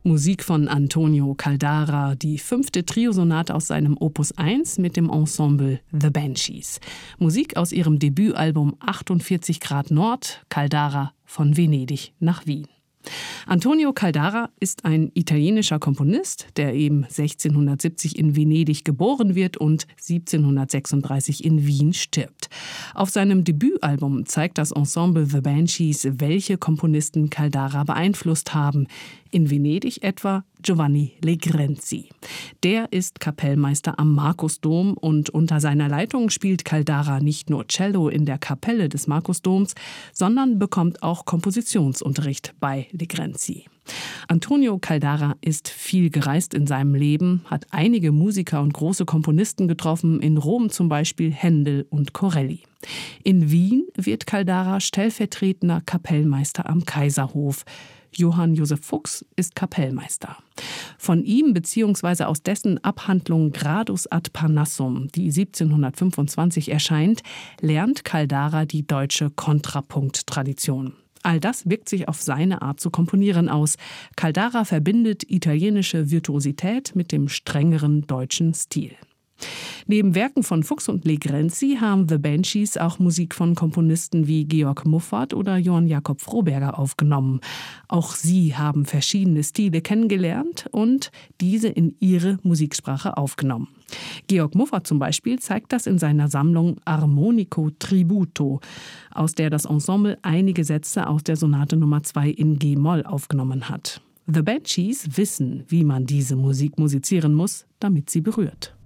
Musik von Antonio Caldara, die 5. Triosonate aus seinem Opus 1 mit dem Ensemble The Banshees. Musik aus ihrem Debütalbum 48 Grad Nord, Caldara von Venedig nach Wien. Antonio Caldara ist ein italienischer Komponist, der eben 1670 in Venedig geboren wird und 1736 in Wien stirbt. Auf seinem Debütalbum zeigt das Ensemble The Banshees, welche Komponisten Caldara beeinflusst haben. In Venedig etwa Giovanni Legrenzi. Der ist Kapellmeister am Markusdom und unter seiner Leitung spielt Caldara nicht nur Cello in der Kapelle des Markusdoms, sondern bekommt auch Kompositionsunterricht bei Legrenzi. Antonio Caldara ist viel gereist in seinem Leben, hat einige Musiker und große Komponisten getroffen, in Rom zum Beispiel Händel und Corelli. In Wien wird Caldara stellvertretender Kapellmeister am Kaiserhof. Johann Josef Fuchs ist Kapellmeister. Von ihm bzw. aus dessen Abhandlung Gradus ad Parnassum, die 1725 erscheint, lernt Caldara die deutsche Kontrapunkttradition. All das wirkt sich auf seine Art zu komponieren aus. Caldara verbindet italienische Virtuosität mit dem strengeren deutschen Stil. Neben Werken von Fuchs und Legrenzi haben The Banshees auch Musik von Komponisten wie Georg Muffat oder Johann Jakob Froberger aufgenommen. Auch sie haben verschiedene Stile kennengelernt und diese in ihre Musiksprache aufgenommen. Georg Muffat zum Beispiel zeigt das in seiner Sammlung Armonico Tributo, aus der das Ensemble einige Sätze aus der Sonate Nummer 2 in G-Moll aufgenommen hat. The Banshees wissen, wie man diese Musik musizieren muss, damit sie berührt.